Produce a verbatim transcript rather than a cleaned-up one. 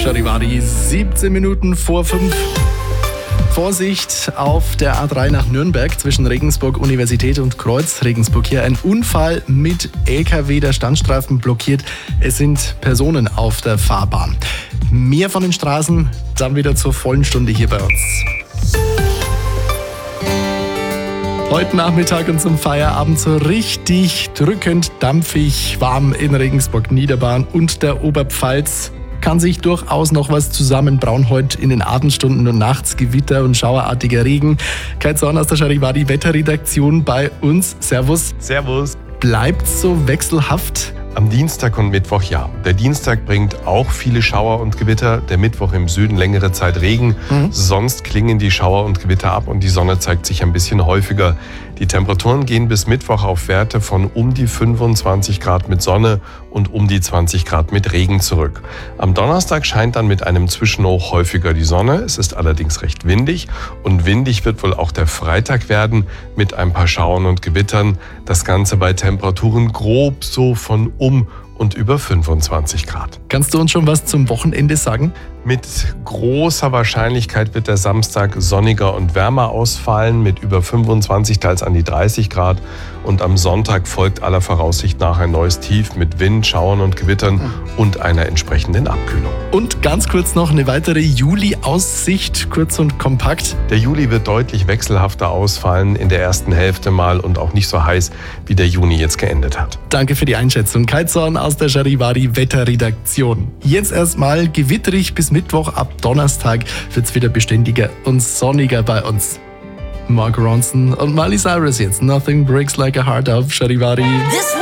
Charivari, siebzehn Minuten vor fünf. Vorsicht auf der A drei nach Nürnberg zwischen Regensburg Universität und Kreuz Regensburg. Hier ein Unfall mit L K W, der Standstreifen blockiert. Es sind Personen auf der Fahrbahn. Mehr von den Straßen dann wieder zur vollen Stunde hier bei uns. Heute Nachmittag und zum Feierabend so richtig drückend, dampfig, warm in Regensburg, Niederbayern und der Oberpfalz. Kann sich durchaus noch was zusammenbrauen heute in den Abendstunden und nachts. Gewitter und schauerartiger Regen. Kai Zorn aus der Charivari Wetterredaktion bei uns. Servus. Servus. Bleibt so wechselhaft? Am Dienstag und Mittwoch ja. Der Dienstag bringt auch viele Schauer und Gewitter, der Mittwoch im Süden längere Zeit Regen. Mhm. Sonst klingen die Schauer und Gewitter ab und die Sonne zeigt sich ein bisschen häufiger. Die Temperaturen gehen bis Mittwoch auf Werte von um die fünfundzwanzig Grad mit Sonne und um die zwanzig Grad mit Regen zurück. Am Donnerstag scheint dann mit einem Zwischenhoch häufiger die Sonne. Es ist allerdings recht windig und windig wird wohl auch der Freitag werden mit ein paar Schauern und Gewittern. Das Ganze bei Temperaturen grob so von um und über fünfundzwanzig Grad. Kannst du uns schon was zum Wochenende sagen? Mit großer Wahrscheinlichkeit wird der Samstag sonniger und wärmer ausfallen mit über fünfundzwanzig, teils an die dreißig Grad. Und am Sonntag folgt aller Voraussicht nach ein neues Tief mit Wind, Schauern und Gewittern und einer entsprechenden Abkühlung. Und ganz kurz noch eine weitere Juli-Aussicht, kurz und kompakt. Der Juli wird deutlich wechselhafter ausfallen, in der ersten Hälfte mal und auch nicht so heiß, wie der Juni jetzt geendet hat. Danke für die Einschätzung. Kai Zorn aus der Charivari Wetterredaktion. Jetzt erstmal gewitterig bis Mittwoch, ab Donnerstag wird es wieder beständiger und sonniger bei uns. Mark Ronson und Miley Cyrus jetzt. Nothing breaks like a heart auf Charivari.